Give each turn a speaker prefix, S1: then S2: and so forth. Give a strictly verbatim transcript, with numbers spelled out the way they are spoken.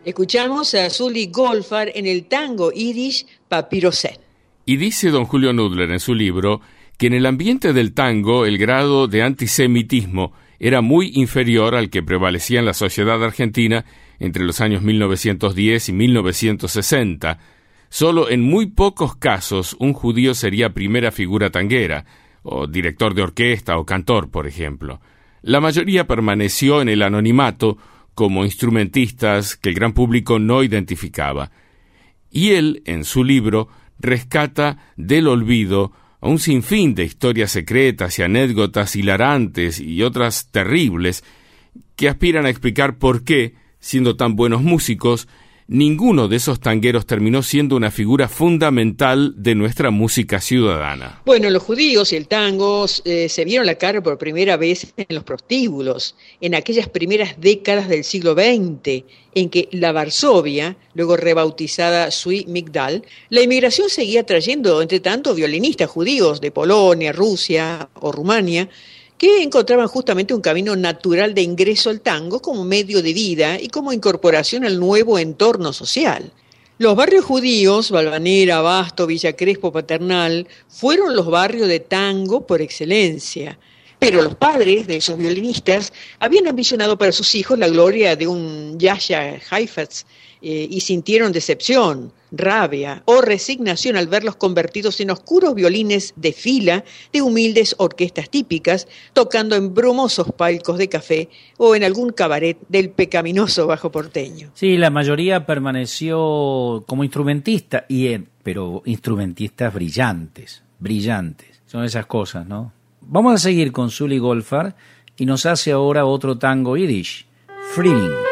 S1: Escuchamos a Sully Goldfarb en el tango yiddish Papiro Zen.
S2: Y dice don Julio Nudler en su libro que en el ambiente del tango el grado de antisemitismo era muy inferior al que prevalecía en la sociedad argentina entre los años mil novecientos diez y mil novecientos sesenta. Solo en muy pocos casos un judío sería primera figura tanguera, o director de orquesta o cantor, por ejemplo. La mayoría permaneció en el anonimato como instrumentistas que el gran público no identificaba. Y él, en su libro, rescata del olvido a un sinfín de historias secretas y anécdotas hilarantes y otras terribles que aspiran a explicar por qué, siendo tan buenos músicos, ninguno de esos tangueros terminó siendo una figura fundamental de nuestra música ciudadana.
S1: Bueno, los judíos y el tango eh, se vieron la cara por primera vez en los prostíbulos, en aquellas primeras décadas del siglo veinte, en que la Varsovia, luego rebautizada Sui Migdal, la inmigración seguía trayendo, entre tanto, violinistas judíos de Polonia, Rusia o Rumania, que encontraban justamente un camino natural de ingreso al tango como medio de vida y como incorporación al nuevo entorno social. Los barrios judíos, Valvanera, Abasto, Villa Crespo, Paternal, fueron los barrios de tango por excelencia. Pero los padres de esos violinistas habían ambicionado para sus hijos la gloria de un Jascha Heifetz eh, y sintieron decepción, rabia o resignación al verlos convertidos en oscuros violines de fila de humildes orquestas típicas, tocando en brumosos palcos de café o en algún cabaret del pecaminoso bajo porteño.
S3: Sí, la mayoría permaneció como instrumentista, y en, pero instrumentistas brillantes, brillantes. Son esas cosas, ¿no? Vamos a seguir con Sully Goldfarb y nos hace ahora otro tango yiddish, Frühling.